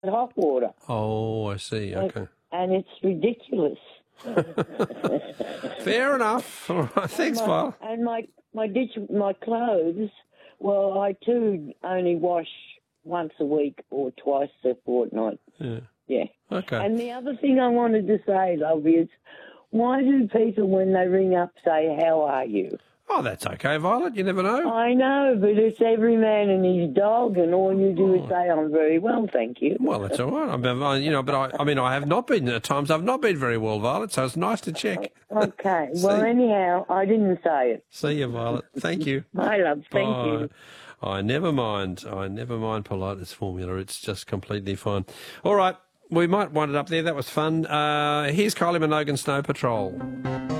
hot water. Oh, I see. Okay. And it's ridiculous. Fair enough. All right. Thanks, Violet. And my clothes, well, I too only wash once a week or twice a fortnight. Yeah. Okay. And the other thing I wanted to say, love, is why do people, when they ring up, say, how are you? Oh, that's okay, Violet. You never know. I know, but it's every man and his dog, and all you do is say, I'm very well, thank you. Well, that's all right. I have not been, at times I've not been very well, Violet, so it's nice to check. Okay. Well, anyhow, I didn't say it. See you, Violet. Thank you. Bye, love. Thank you. I never mind politeness formula. It's just completely fine. All right. We might wind it up there. That was fun. Here's Kylie Minogue and Snow Patrol.